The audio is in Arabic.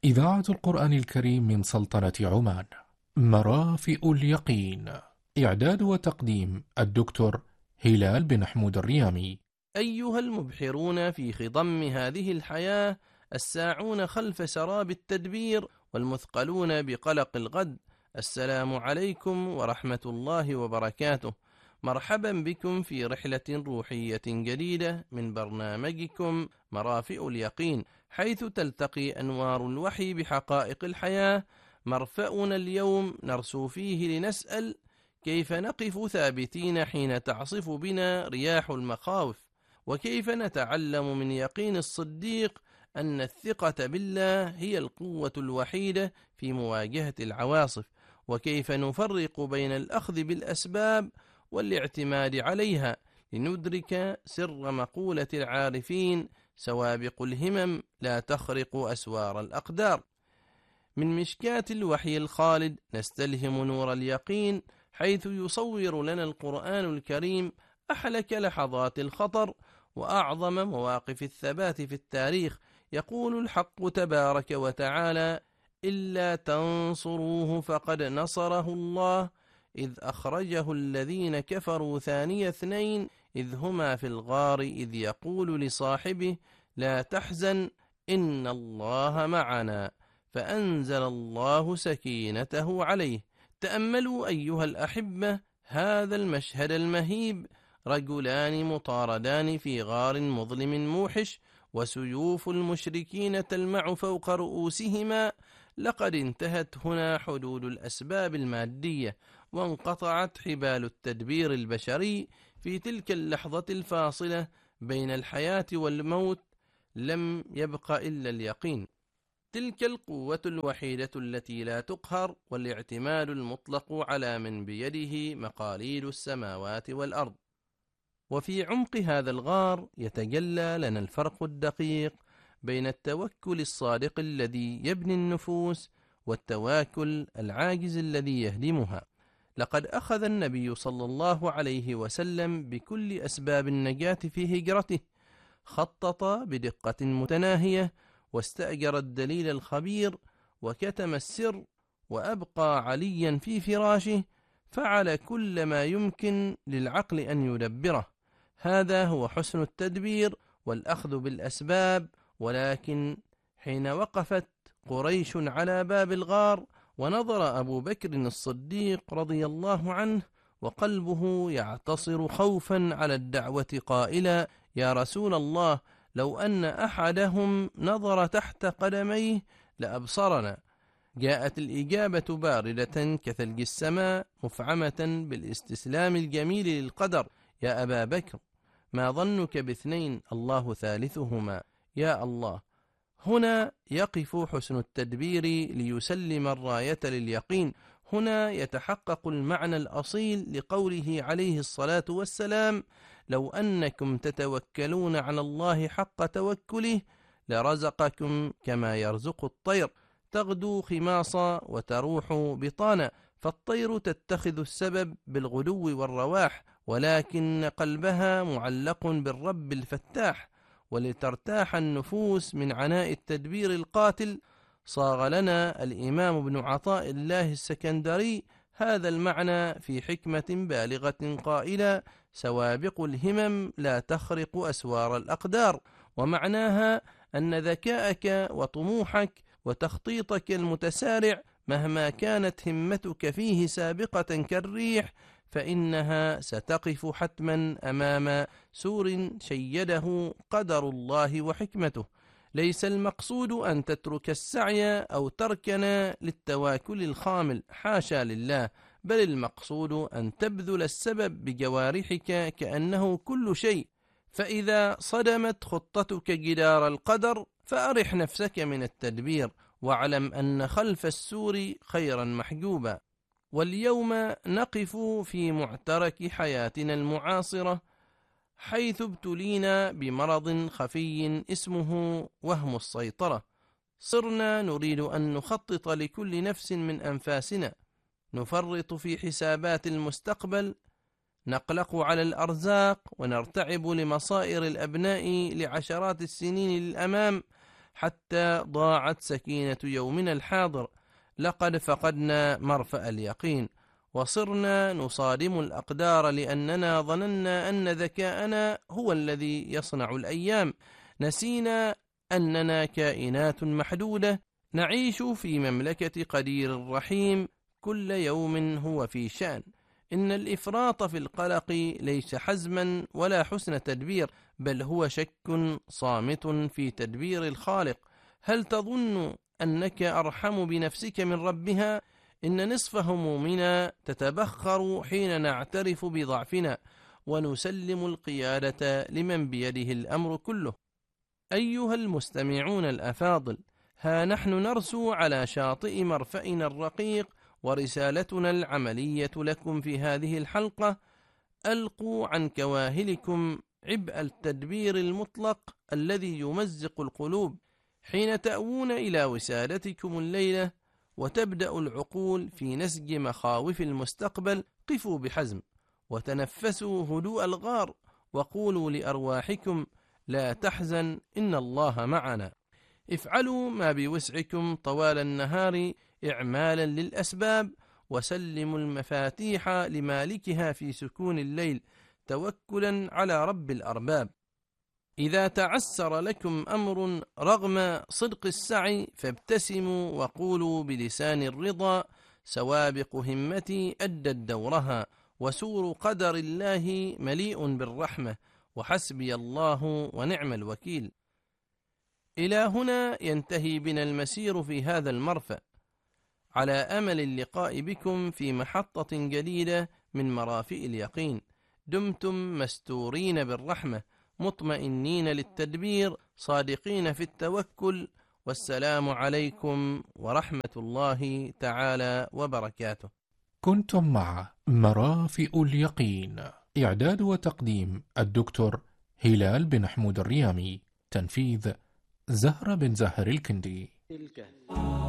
إذاعة القرآن الكريم من سلطنة عمان. مرافئ اليقين. إعداد وتقديم الدكتور هلال بن حمود الريامي. أيها المبحرون في خضم هذه الحياة، الساعون خلف سراب التدبير، والمثقلون بقلق الغد، السلام عليكم ورحمة الله وبركاته. مرحبا بكم في رحلة روحية جديدة من برنامجكم مرافئ اليقين، حيث تلتقي أنوار الوحي بحقائق الحياة. مرفأنا اليوم نرسو فيه لنسأل: كيف نقف ثابتين حين تعصف بنا رياح المخاوف؟ وكيف نتعلم من يقين الصديق أن الثقة بالله هي القوة الوحيدة في مواجهة العواصف؟ وكيف نفرق بين الأخذ بالأسباب والاعتماد عليها لندرك سر مقولة العارفين: سوابق الهمم لا تخرق أسوار الأقدار؟ من مشكاة الوحي الخالد نستلهم نور اليقين، حيث يصور لنا القرآن الكريم أحلك لحظات الخطر وأعظم مواقف الثبات في التاريخ. يقول الحق تبارك وتعالى: إلا تنصروه فقد نصره الله إذ أخرجه الذين كفروا ثاني اثنين إذ هما في الغار إذ يقول لصاحبه لا تحزن إن الله معنا فأنزل الله سكينته عليه. تأملوا أيها الأحبة هذا المشهد المهيب: رجلان مطاردان في غار مظلم موحش، وسيوف المشركين تلمع فوق رؤوسهما. لقد انتهت هنا حدود الأسباب المادية، وانقطعت حبال التدبير البشري. في تلك اللحظة الفاصلة بين الحياة والموت لم يبق إلا اليقين، تلك القوة الوحيدة التي لا تقهر، والاعتماد المطلق على من بيده مقاليد السماوات والأرض. وفي عمق هذا الغار يتجلى لنا الفرق الدقيق بين التوكل الصادق الذي يبني النفوس والتواكل العاجز الذي يهدمها. لقد أخذ النبي صلى الله عليه وسلم بكل أسباب النجاة في هجرته، خطط بدقة متناهية، واستأجر الدليل الخبير، وكتم السر، وأبقى عليا في فراشه، فعل كل ما يمكن للعقل أن يدبره. هذا هو حسن التدبير والأخذ بالأسباب. ولكن حين وقفت قريش على باب الغار، ونظر أبو بكر الصديق رضي الله عنه وقلبه يعتصر خوفا على الدعوة قائلا: يا رسول الله، لو أن أحدهم نظر تحت قدميه لأبصرنا. جاءت الإجابة باردة كثلج السماء، مفعمة بالاستسلام الجميل للقدر: يا أبا بكر، ما ظنك باثنين الله ثالثهما؟ يا الله. هنا يقف حسن التدبير ليسلم الراية لليقين. هنا يتحقق المعنى الأصيل لقوله عليه الصلاة والسلام: لو أنكم تتوكلون على الله حق توكله لرزقكم كما يرزق الطير، تغدو خماصا وتروح بطانا. فالطير تتخذ السبب بالغدو والرواح، ولكن قلبها معلق بالرب الفتاح. ولترتاح النفوس من عناء التدبير القاتل، صاغ لنا الإمام ابن عطاء الله السكندري هذا المعنى في حكمة بالغة قائلا: سوابق الهمم لا تخرق أسوار الأقدار. ومعناها أن ذكاءك وطموحك وتخطيطك المتسارع مهما كانت همتك فيه سابقة كالريح، فإنها ستقف حتما أمام سور شيده قدر الله وحكمته. ليس المقصود أن تترك السعي أو تركن للتواكل الخامل، حاشا لله، بل المقصود أن تبذل السبب بجوارحك كأنه كل شيء. فإذا صدمت خطتك جدار القدر فأرح نفسك من التدبير، واعلم أن خلف السور خيرا محجوبا. واليوم نقف في معترك حياتنا المعاصرة، حيث ابتلينا بمرض خفي اسمه وهم السيطرة. صرنا نريد أن نخطط لكل نفس من أنفاسنا، نفرط في حسابات المستقبل، نقلق على الأرزاق، ونرتعب لمصائر الأبناء لعشرات السنين للأمام، حتى ضاعت سكينة يومنا الحاضر. لقد فقدنا مرفأ اليقين، وصرنا نصادم الأقدار لأننا ظننا أن ذكاءنا هو الذي يصنع الأيام. نسينا أننا كائنات محدودة نعيش في مملكة قدير رحيم، كل يوم هو في شأن. إن الإفراط في القلق ليس حزما ولا حسن تدبير، بل هو شك صامت في تدبير الخالق. هل تظن أنك أرحم بنفسك من ربها؟ إن نصف همومنا تتبخر حين نعترف بضعفنا ونسلم القيادة لمن بيده الأمر كله. أيها المستمعون الأفاضل، ها نحن نرسو على شاطئ مرفأنا الرقيق، ورسالتنا العملية لكم في هذه الحلقة: ألقوا عن كواهلكم عبء التدبير المطلق الذي يمزق القلوب. حين تأوون إلى وسادتكم الليلة وتبدأ العقول في نسج مخاوف المستقبل، قفوا بحزم وتنفسوا هدوء الغار، وقولوا لأرواحكم: لا تحزن، إن الله معنا. افعلوا ما بوسعكم طوال النهار إعمالا للأسباب، وسلموا المفاتيح لمالكها في سكون الليل، توكلا على رب الأرباب. إذا تعسر لكم أمر رغم صدق السعي، فابتسموا وقولوا بلسان الرضا: سوابق همتي أدت دورها، وسور قدر الله مليء بالرحمة، وحسبي الله ونعم الوكيل. إلى هنا ينتهي بنا المسير في هذا المرفأ، على أمل اللقاء بكم في محطة جديدة من مرافئ اليقين. دمتم مستورين بالرحمة، مطمئنين للتدبير، صادقين في التوكل. والسلام عليكم ورحمة الله تعالى وبركاته. كنتم مع مرافئ اليقين، إعداد وتقديم الدكتور هلال بن حمود الريامي، تنفيذ زهرة بن زهر الكندي.